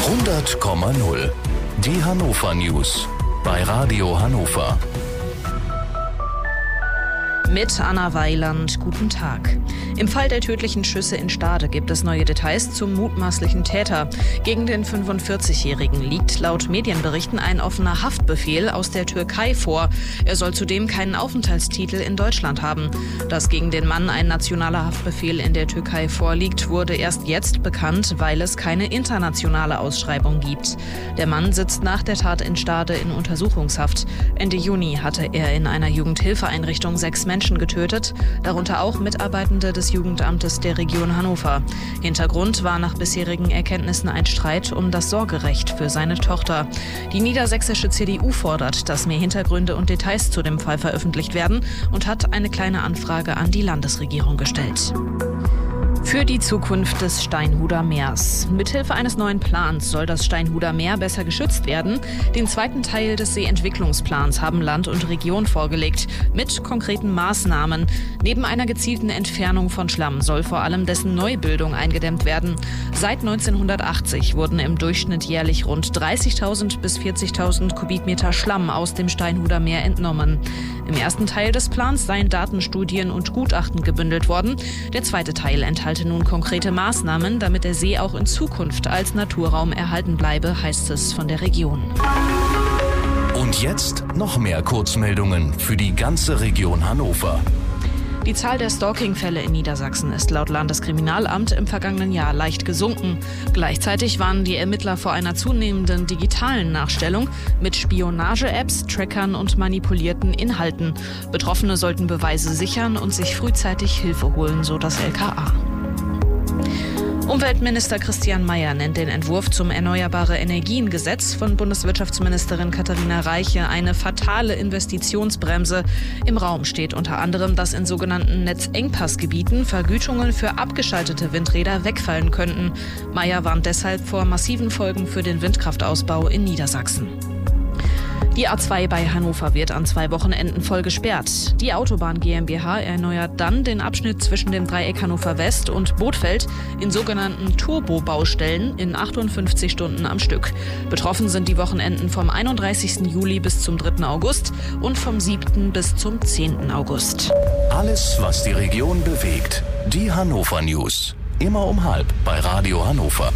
100,0. Die Hannover News bei Radio Hannover. Mit Anna Weiland, guten Tag. Im Fall der tödlichen Schüsse in Stade gibt es neue Details zum mutmaßlichen Täter. Gegen den 45-Jährigen liegt laut Medienberichten ein offener Haftbefehl aus der Türkei vor. Er soll zudem keinen Aufenthaltstitel in Deutschland haben. Dass gegen den Mann ein nationaler Haftbefehl in der Türkei vorliegt, wurde erst jetzt bekannt, weil es keine internationale Ausschreibung gibt. Der Mann sitzt nach der Tat in Stade in Untersuchungshaft. Ende Juni hatte er in einer Jugendhilfeeinrichtung 6 Menschen getötet, darunter auch Mitarbeitende des Jugendamtes der Region Hannover. Hintergrund war nach bisherigen Erkenntnissen ein Streit um das Sorgerecht für seine Tochter. Die niedersächsische CDU fordert, dass mehr Hintergründe und Details zu dem Fall veröffentlicht werden und hat eine kleine Anfrage an die Landesregierung gestellt. Für die Zukunft des Steinhuder Meers. Mithilfe eines neuen Plans soll das Steinhuder Meer besser geschützt werden. Den zweiten Teil des Seeentwicklungsplans haben Land und Region vorgelegt, mit konkreten Maßnahmen. Neben einer gezielten Entfernung von Schlamm soll vor allem dessen Neubildung eingedämmt werden. Seit 1980 wurden im Durchschnitt jährlich rund 30.000 bis 40.000 Kubikmeter Schlamm aus dem Steinhuder Meer entnommen. Im ersten Teil des Plans seien Datenstudien und Gutachten gebündelt worden. Der zweite Teil enthalte nun konkrete Maßnahmen, damit der See auch in Zukunft als Naturraum erhalten bleibe, heißt es von der Region. Und jetzt noch mehr Kurzmeldungen für die ganze Region Hannover. Die Zahl der Stalking-Fälle in Niedersachsen ist laut Landeskriminalamt im vergangenen Jahr leicht gesunken. Gleichzeitig warnen die Ermittler vor einer zunehmenden digitalen Nachstellung mit Spionage-Apps, Trackern und manipulierten Inhalten. Betroffene sollten Beweise sichern und sich frühzeitig Hilfe holen, so das LKA. Umweltminister Christian Mayer nennt den Entwurf zum Erneuerbare-Energien-Gesetz von Bundeswirtschaftsministerin Katharina Reiche eine fatale Investitionsbremse. Im Raum steht unter anderem, dass in sogenannten Netzengpassgebieten Vergütungen für abgeschaltete Windräder wegfallen könnten. Mayer warnt deshalb vor massiven Folgen für den Windkraftausbau in Niedersachsen. Die A2 bei Hannover wird an 2 Wochenenden voll gesperrt. Die Autobahn GmbH erneuert dann den Abschnitt zwischen dem Dreieck Hannover West und Bothfeld in sogenannten Turbo-Baustellen in 58 Stunden am Stück. Betroffen sind die Wochenenden vom 31. Juli bis zum 3. August und vom 7. bis zum 10. August. Alles, was die Region bewegt. Die Hannover News. Immer um 12:30 bei Radio Hannover.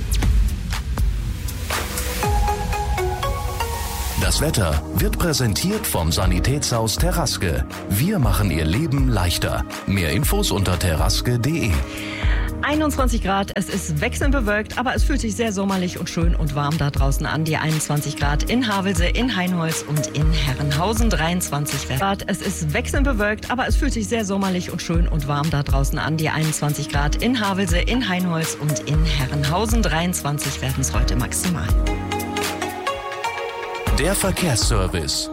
Das Wetter wird präsentiert vom Sanitätshaus Terraske. Wir machen Ihr Leben leichter. Mehr Infos unter terraske.de. 21 Grad, es ist wechselnd bewölkt, aber es fühlt sich sehr sommerlich und schön und warm da draußen an. Die 21 Grad in Havelse, in Hainholz und in Herrenhausen, 23 Grad. Es ist wechselnd bewölkt, aber es fühlt sich sehr sommerlich und schön und warm da draußen an. Die 21 Grad in Havelse, in Hainholz und in Herrenhausen, 23 werden es heute maximal. Der Verkehrsservice